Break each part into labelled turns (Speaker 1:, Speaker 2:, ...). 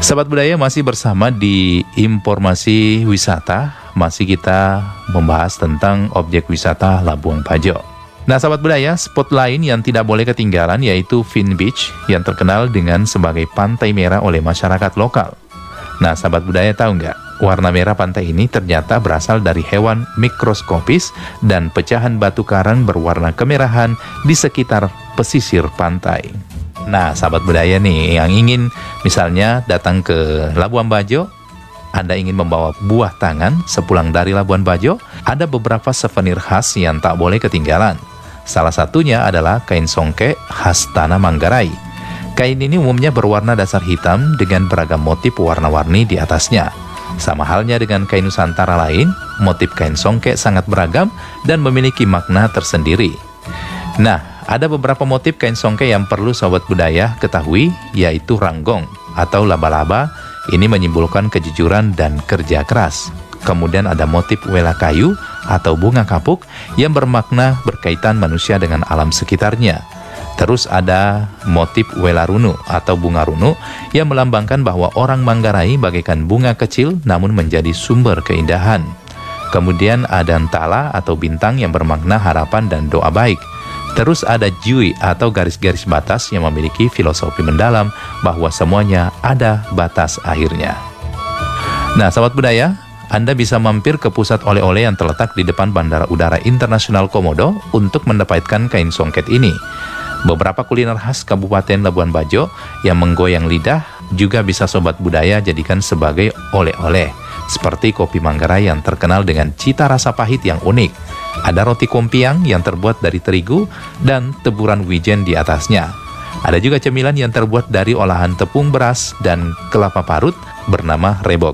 Speaker 1: Sahabat budaya, masih bersama di informasi wisata. Masih kita membahas tentang objek wisata Labuan Bajo. Nah sahabat budaya, spot lain yang tidak boleh ketinggalan yaitu Vin Beach, yang terkenal dengan sebagai pantai merah oleh masyarakat lokal. Nah sahabat budaya, tahu nggak? Warna merah pantai ini ternyata berasal dari hewan mikroskopis dan pecahan batu karang berwarna kemerahan di sekitar pesisir pantai. Nah sahabat budaya nih, yang ingin misalnya datang ke Labuan Bajo, Anda ingin membawa buah tangan sepulang dari Labuan Bajo, ada beberapa souvenir khas yang tak boleh ketinggalan. Salah satunya adalah kain songke khas Tanah Manggarai. Kain ini umumnya berwarna dasar hitam dengan beragam motif warna-warni di atasnya. Sama halnya dengan kain Nusantara lain, motif kain songke sangat beragam dan memiliki makna tersendiri. Nah, ada beberapa motif kain songke yang perlu sobat budaya ketahui, yaitu ranggong atau laba-laba. Ini menyimbolkan kejujuran dan kerja keras. Kemudian ada motif wela kayu atau bunga kapuk yang bermakna berkaitan manusia dengan alam sekitarnya. Terus ada motif wela runu atau bunga runu yang melambangkan bahwa orang Manggarai bagaikan bunga kecil namun menjadi sumber keindahan. Kemudian ada entala atau bintang yang bermakna harapan dan doa baik. Terus ada jui atau garis-garis batas yang memiliki filosofi mendalam bahwa semuanya ada batas akhirnya. Nah sahabat budaya, Anda bisa mampir ke pusat oleh-oleh yang terletak di depan Bandara Udara Internasional Komodo untuk mendapatkan kain songket ini. Beberapa kuliner khas Kabupaten Labuan Bajo yang menggoyang lidah juga bisa sobat budaya jadikan sebagai oleh-oleh. Seperti kopi Manggarai yang terkenal dengan cita rasa pahit yang unik. Ada roti kompiang yang terbuat dari terigu dan teburan wijen di atasnya. Ada juga cemilan yang terbuat dari olahan tepung beras dan kelapa parut bernama rebok.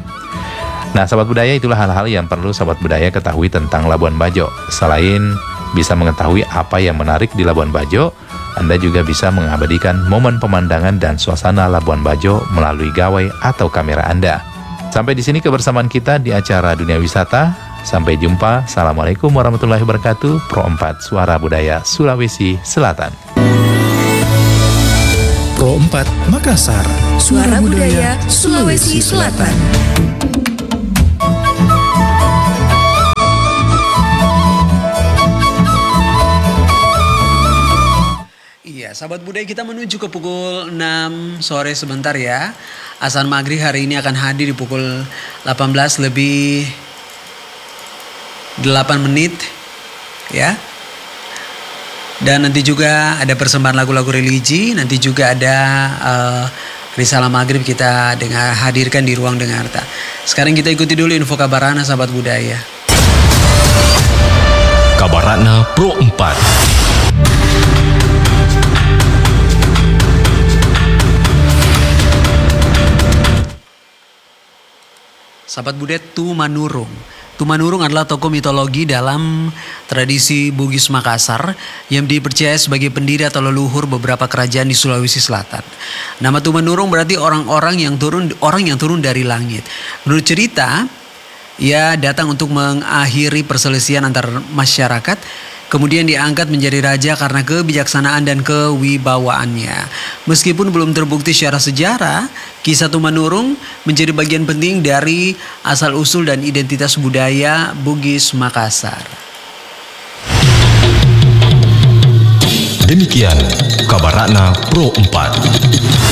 Speaker 1: Nah sahabat budaya, itulah hal-hal yang perlu sahabat budaya ketahui tentang Labuan Bajo. Selain bisa mengetahui apa yang menarik di Labuan Bajo, Anda juga bisa mengabadikan momen pemandangan dan suasana Labuan Bajo melalui gawai atau kamera Anda. Sampai di sini kebersamaan kita di acara Dunia Wisata. Sampai jumpa. Assalamualaikum warahmatullahi wabarakatuh. Pro 4 Suara Budaya Sulawesi Selatan.
Speaker 2: Pro 4 Makassar, Suara Budaya Sulawesi Selatan.
Speaker 3: Iya, sahabat budaya, kita menuju ke pukul 6 sore sebentar ya. Azan maghrib hari ini akan hadir di pukul 18 lebih 8 menit ya. Dan nanti juga ada persembahan lagu-lagu religi. Nanti juga ada risalah maghrib kita hadirkan di ruang dengarta. Sekarang kita ikuti dulu info kabarana sahabat budaya.
Speaker 2: Kabarana Pro 4.
Speaker 3: Sahabat budaya, Tumanurung. Tumanurung adalah tokoh mitologi dalam tradisi Bugis Makassar yang dipercaya sebagai pendiri atau leluhur beberapa kerajaan di Sulawesi Selatan. Nama Tumanurung berarti orang yang turun dari langit. Menurut cerita, ia datang untuk mengakhiri perselisihan antar masyarakat. Kemudian diangkat menjadi raja karena kebijaksanaan dan kewibawaannya. Meskipun belum terbukti secara sejarah, kisah Tumanurung menjadi bagian penting dari asal-usul dan identitas budaya Bugis Makassar.
Speaker 2: Demikian Kabarana Pro 4.